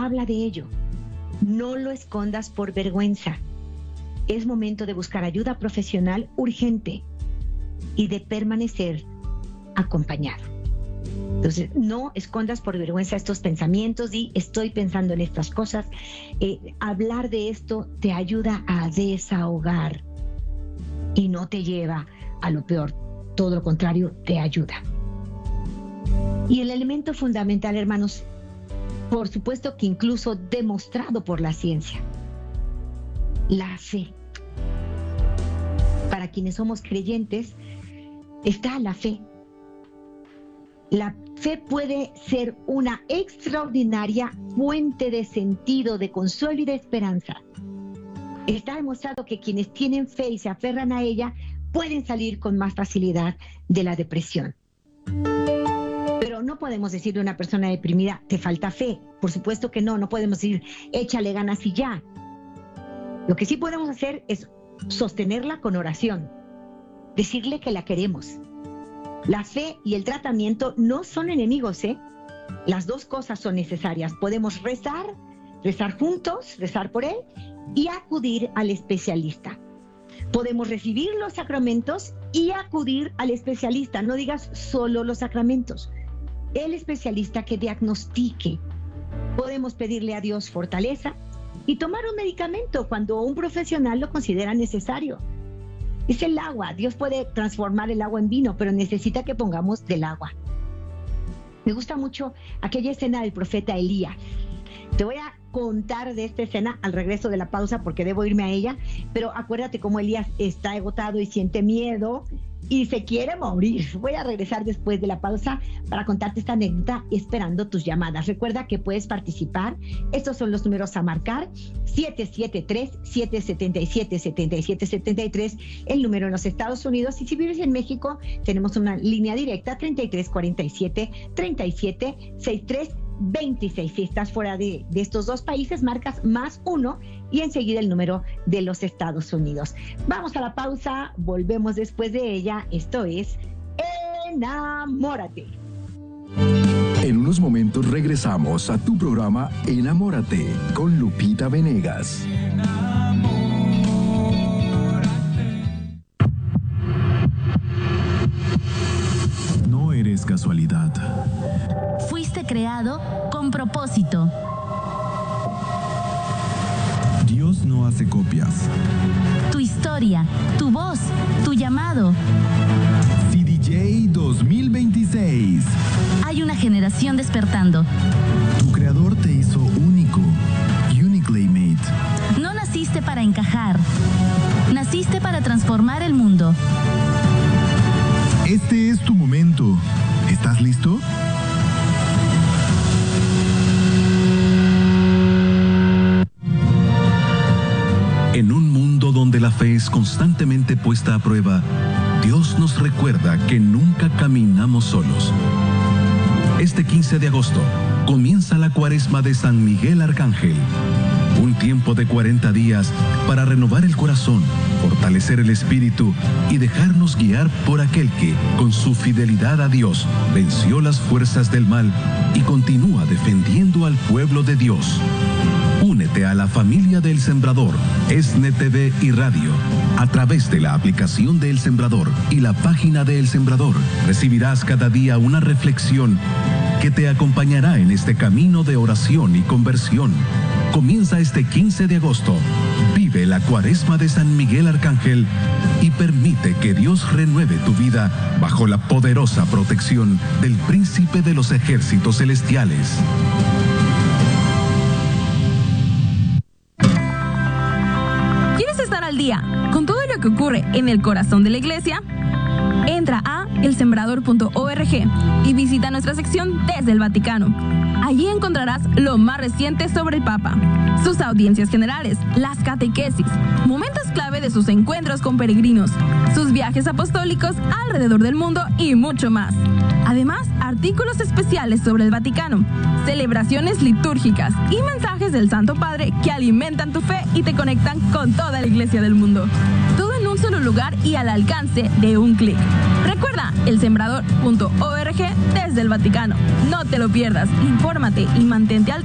habla de ello. No lo escondas por vergüenza. Es momento de buscar ayuda profesional urgente y de permanecer acompañado. Entonces, no escondas por vergüenza estos pensamientos y estoy pensando en estas cosas. Hablar de esto te ayuda a desahogar y no te lleva a lo peor. Todo lo contrario, te ayuda. Y el elemento fundamental, hermanos, por supuesto que incluso demostrado por la ciencia, la fe. Para quienes somos creyentes, está la fe. La fe puede ser una extraordinaria fuente de sentido, de consuelo y de esperanza. Está demostrado que quienes tienen fe y se aferran a ella pueden salir con más facilidad de la depresión. Pero no podemos decirle a una persona deprimida, te falta fe. Por supuesto que no podemos decir, échale ganas y ya. Lo que sí podemos hacer es sostenerla con oración, decirle que la queremos. La fe y el tratamiento no son enemigos, ¿eh? Las dos cosas son necesarias. Podemos rezar juntos, rezar por él y acudir al especialista. Podemos recibir los sacramentos y acudir al especialista. No digas solo los sacramentos. El especialista que diagnostique. Podemos pedirle a Dios fortaleza y tomar un medicamento cuando un profesional lo considera necesario. Es el agua. Dios puede transformar el agua en vino, pero necesita que pongamos del agua. Me gusta mucho aquella escena del profeta Elías. Te voy a contar de esta escena al regreso de la pausa porque debo irme a ella, pero acuérdate cómo Elías está agotado y siente miedo y se quiere morir. Voy a regresar después de la pausa para contarte esta anécdota esperando tus llamadas. Recuerda que puedes participar. Estos son los números a marcar: 773-777-7773, el número en los Estados Unidos. Y si vives en México, tenemos una línea directa: 3347-3763-26. Si estás fuera de estos dos países, marcas +1 y enseguida el número de los Estados Unidos. Vamos a la pausa, volvemos después de ella. Esto es Enamórate. En unos momentos regresamos a tu programa Enamórate con Lupita Venegas. No eres casualidad. Fuiste creado con propósito. Dios no hace copias. Tu historia, tu voz, tu llamado. CDJ 2026. Hay una generación despertando. Tu creador te hizo único. Uniquely made. No naciste para encajar. Naciste para transformar el mundo. Este es tu momento. ¿Estás listo? En un mundo donde la fe es constantemente puesta a prueba, Dios nos recuerda que nunca caminamos solos. Este 15 de agosto comienza la Cuaresma de San Miguel Arcángel. Un tiempo de 40 días para renovar el corazón, fortalecer el espíritu y dejarnos guiar por aquel que, con su fidelidad a Dios, venció las fuerzas del mal y continúa defendiendo al pueblo de Dios. Únete a la familia de El Sembrador, ESNE TV y Radio. A través de la aplicación de El Sembrador y la página de El Sembrador, recibirás cada día una reflexión que te acompañará en este camino de oración y conversión. Comienza este 15 de agosto. Vive la Cuaresma de San Miguel Arcángel y permite que Dios renueve tu vida bajo la poderosa protección del Príncipe de los Ejércitos Celestiales. ¿Quieres estar al día con todo lo que ocurre en el corazón de la iglesia? Entra a elsembrador.org y visita nuestra sección desde el Vaticano. Allí encontrarás lo más reciente sobre el Papa, sus audiencias generales, las catequesis, momentos clave de sus encuentros con peregrinos, sus viajes apostólicos alrededor del mundo y mucho más. Además, artículos especiales sobre el Vaticano, celebraciones litúrgicas y mensajes del Santo Padre que alimentan tu fe y te conectan con toda la iglesia del mundo. Todo en un solo lugar y al alcance de un clic. Recuerda, elsembrador.org desde el Vaticano. No te lo pierdas, infórmate y mantente al